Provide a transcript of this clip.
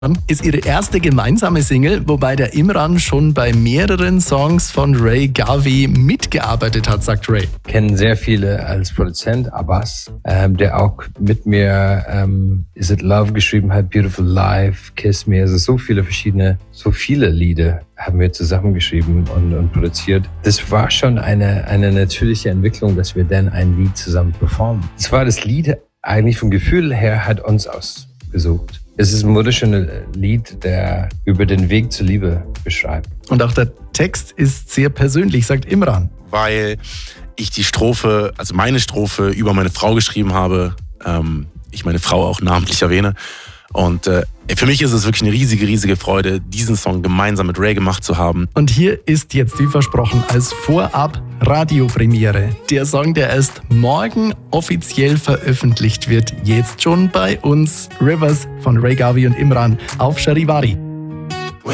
ist ihre erste gemeinsame Single, wobei der Imran schon bei mehreren Songs von Ray Garvey mitgearbeitet hat, sagt Ray. Kennen sehr viele als Produzent, Abbas, der auch mit mir Is It Love geschrieben hat, Beautiful Life, Kiss Me, also so viele Lieder haben wir zusammengeschrieben und produziert. Das war schon eine natürliche Entwicklung, dass wir dann ein Lied zusammen performen. Es war das Lied eigentlich vom Gefühl her hat uns ausgesucht. Es ist ein wunderschönes Lied, der über den Weg zur Liebe beschreibt. Und auch der Text ist sehr persönlich, sagt Imran. Weil ich die Strophe, also meine Strophe über meine Frau geschrieben habe, ich meine Frau auch namentlich erwähne. Und für mich ist es wirklich eine riesige Freude, diesen Song gemeinsam mit Ray gemacht zu haben. Und hier ist jetzt, wie versprochen, als Vorab-Radiopremiere der Song, der erst morgen offiziell veröffentlicht wird. Jetzt schon bei uns Rivers von Ray Garvey und Imran auf Charivari.